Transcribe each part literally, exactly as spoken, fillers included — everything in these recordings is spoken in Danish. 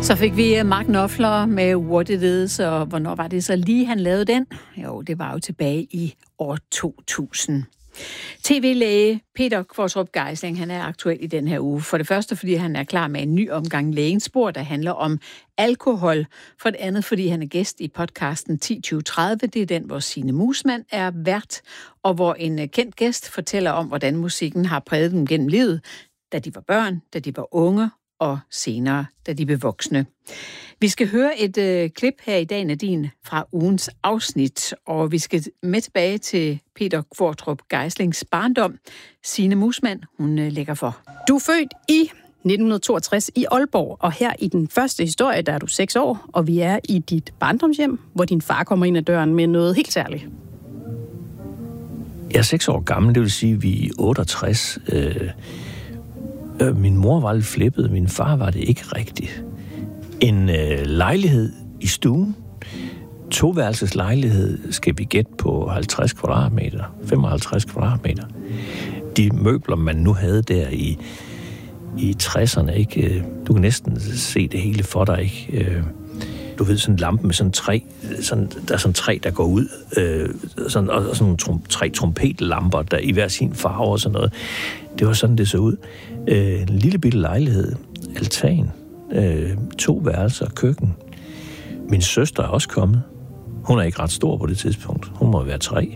Så fik vi Mark Knopfler med What It Is, og hvornår var det så lige, han lavede den? Jo, det var jo tilbage i år to tusind. T V-læge Peter Qvortrup Geisling, han er aktuel i den her uge. For det første, fordi han er klar med en ny omgang Lægens Bord, der handler om alkohol. For det andet, fordi han er gæst i podcasten ti tyve tredive. Det er den, hvor Signe Muusmann er vært, og hvor en kendt gæst fortæller om, hvordan musikken har præget dem gennem livet, da de var børn, da de var unge, og senere, da de blev voksne. Vi skal høre et øh, klip her i dag, Nadine, fra ugens afsnit, og vi skal med tilbage til Peter Qvortrup Geislings barndom. Signe Muusmann, hun øh, lægger for. Du er født i nitten toogtres i Aalborg, og her i den første historie, der er du seks år, og vi er i dit barndomshjem, hvor din far kommer ind ad døren med noget helt særligt. Jeg er seks år gammel, det vil sige, at vi er otteogtres. Øh, øh, min mor var lidt flippet, min far var det ikke rigtigt. En øh, lejlighed i stuen, toværelses lejlighed, skal vi gætte på halvtreds kvadratmeter, femoghalvtreds kvadratmeter. De møbler, man nu havde der i, i tresserne, ikke? Du kan næsten se det hele for dig, ikke? Du ved, sådan en lampe med sådan tre, sådan, der er sådan tre, der går ud, øh, sådan, og sådan nogle trum, tre trompetlamper, der i hver sin farve og sådan noget. Det var sådan, det så ud. Øh, en lille bitte lejlighed, altan, øh, to værelser, køkken. Min søster er også kommet. Hun er ikke ret stor på det tidspunkt. Hun må være tre.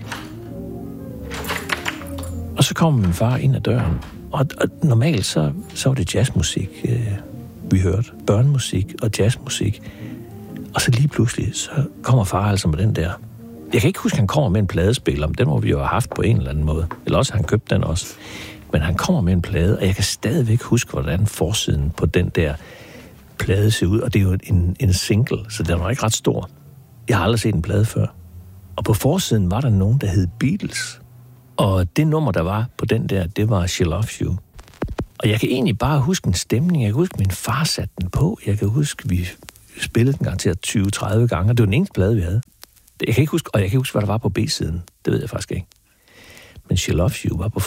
Og så kommer min far ind ad døren. Og, og normalt så, så var det jazzmusik, øh, vi hørte. Børnemusik og jazzmusik. Og så lige pludselig, så kommer far altså med den der. Jeg kan ikke huske, at han kommer med en pladespiller, men den må vi jo have haft på en eller anden måde. Eller også har han købt den også. Men han kommer med en plade, og jeg kan stadigvæk huske, hvordan forsiden på den der plade ser ud. Og det er jo en, en single, så den var ikke ret stor. Jeg har aldrig set en plade før. Og på forsiden var der nogen, der hed Beatles. Og det nummer, der var på den der, det var She Loves You. Og jeg kan egentlig bare huske en stemning. Jeg kan huske, min far satte den på. Jeg kan huske, vi spillede den garanteret tyve til tredive gange. Det var den eneste plade, vi havde. Jeg kan ikke huske, og jeg kan ikke huske, hvad der var på B-siden. Det ved jeg faktisk ikke. Men She Loves You var på